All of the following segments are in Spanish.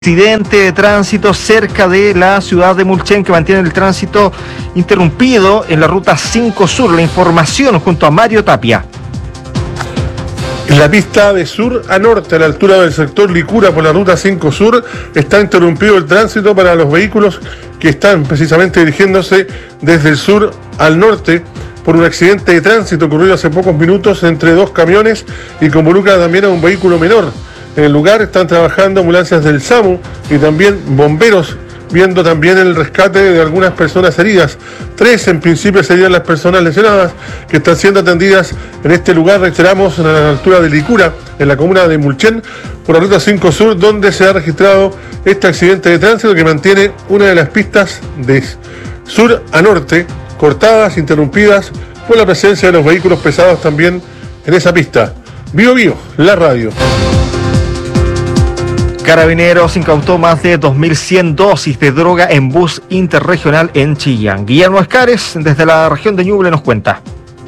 Accidente de tránsito cerca de la ciudad de Mulchen que mantiene el tránsito interrumpido en la ruta 5 Sur. La información junto a Mario Tapia. En la pista de sur a norte, a la altura del sector Licura por la ruta 5 Sur, está interrumpido el tránsito para los vehículos que están precisamente dirigiéndose desde el sur al norte por un accidente de tránsito ocurrido hace pocos minutos entre dos camiones y que involucra también a un vehículo menor. En el lugar están trabajando ambulancias del SAMU y también bomberos, viendo también el rescate de algunas personas heridas. 3 en principio serían las personas lesionadas que están siendo atendidas en este lugar, reiteramos, a la altura de Licura, en la comuna de Mulchen, por la ruta 5 Sur, donde se ha registrado este accidente de tránsito que mantiene una de las pistas de sur a norte, cortadas, interrumpidas por la presencia de los vehículos pesados también en esa pista. Bio Bio, la radio. Carabineros incautó más de 2.100 dosis de droga en bus interregional en Chillán. Guillermo Escares, desde la región de Ñuble, nos cuenta.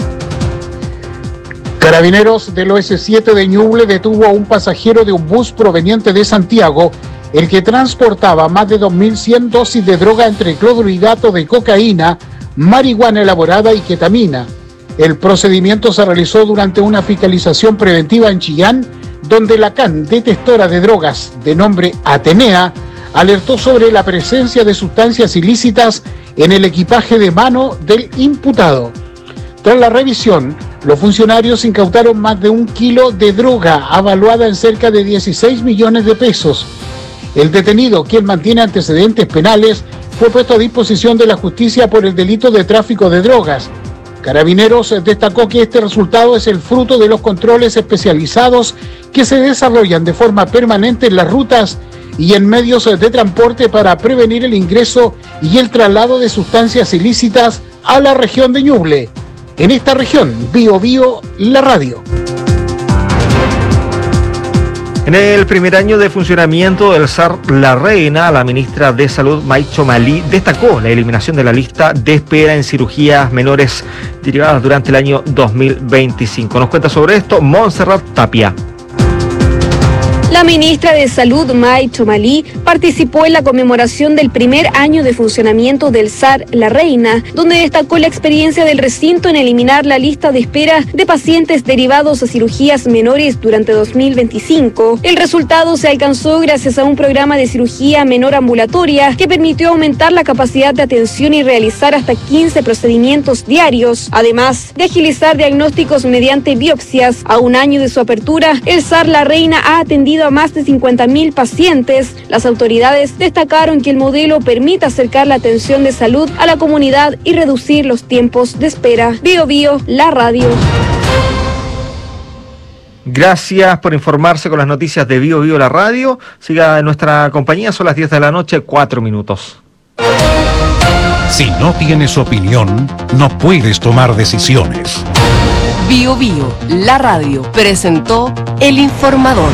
Carabineros del OS7 de Ñuble detuvo a un pasajero de un bus proveniente de Santiago, el que transportaba más de 2.100 dosis de droga entre clorhidrato de cocaína, marihuana elaborada y ketamina. El procedimiento se realizó durante una fiscalización preventiva en Chillán, donde la CAN, detectora de drogas de nombre Atenea, alertó sobre la presencia de sustancias ilícitas en el equipaje de mano del imputado. Tras la revisión, los funcionarios incautaron más de 1 kilo de droga, avaluada en cerca de 16 millones de pesos. El detenido, quien mantiene antecedentes penales, fue puesto a disposición de la justicia por el delito de tráfico de drogas. Carabineros destacó que este resultado es el fruto de los controles especializados que se desarrollan de forma permanente en las rutas y en medios de transporte para prevenir el ingreso y el traslado de sustancias ilícitas a la región de Ñuble. En esta región, Bio Bio, la radio. En el primer año de funcionamiento del SAR La Reina, la ministra de Salud, May Chomali, destacó la eliminación de la lista de espera en cirugías menores derivadas durante el año 2025. Nos cuenta sobre esto Montserrat Tapia. La ministra de Salud, May Chomali, participó en la conmemoración del primer año de funcionamiento del SAR La Reina, donde destacó la experiencia del recinto en eliminar la lista de espera de pacientes derivados a cirugías menores durante 2025. El resultado se alcanzó gracias a un programa de cirugía menor ambulatoria que permitió aumentar la capacidad de atención y realizar hasta 15 procedimientos diarios, además de agilizar diagnósticos mediante biopsias. A un año de su apertura, el SAR La Reina ha atendido a más de 50.000 pacientes. Las autoridades destacaron que el modelo permite acercar la atención de salud a la comunidad y reducir los tiempos de espera. Bio Bio, la radio. Gracias por informarse con las noticias de Bio Bio, la radio. Siga en nuestra compañía, son las 10 de la noche, 4 minutos. Si no tienes opinión, no puedes tomar decisiones. Bio Bio, la radio, presentó El Informador.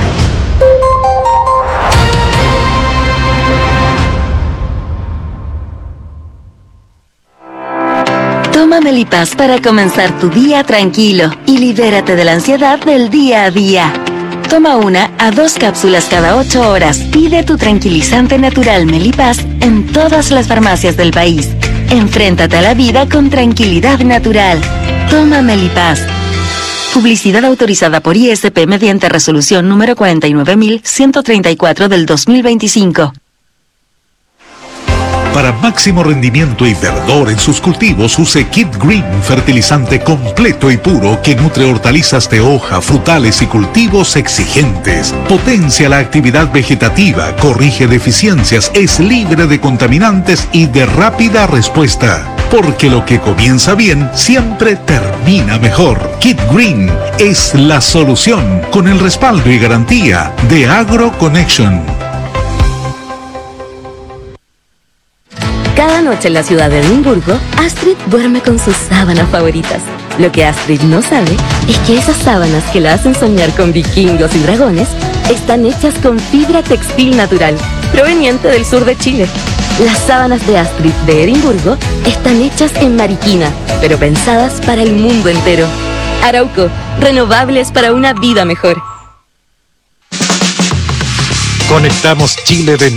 Toma Melipaz para comenzar tu día tranquilo y libérate de la ansiedad del día a día. Toma 1 a 2 cápsulas cada 8 horas. Pide tu tranquilizante natural Melipaz en todas las farmacias del país. Enfréntate a la vida con tranquilidad natural. Toma Melipaz. Publicidad autorizada por ISP mediante resolución número 49.134 del 2025. Para máximo rendimiento y verdor en sus cultivos, use Kit Green, fertilizante completo y puro que nutre hortalizas de hoja, frutales y cultivos exigentes. Potencia la actividad vegetativa, corrige deficiencias, es libre de contaminantes y de rápida respuesta. Porque lo que comienza bien siempre termina mejor. Kit Green es la solución con el respaldo y garantía de AgroConnection. Cada noche en la ciudad de Edimburgo, Astrid duerme con sus sábanas favoritas. Lo que Astrid no sabe es que esas sábanas que la hacen soñar con vikingos y dragones están hechas con fibra textil natural, proveniente del sur de Chile. Las sábanas de Astrid de Edimburgo están hechas en Mariquina, pero pensadas para el mundo entero. Arauco, renovables para una vida mejor. Conectamos Chile de